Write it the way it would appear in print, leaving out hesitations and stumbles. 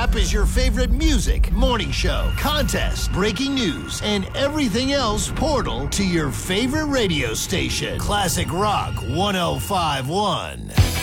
app is your favorite music, morning show, contest, breaking news, and everything else portal to your favorite radio station. Classic Rock 105.1.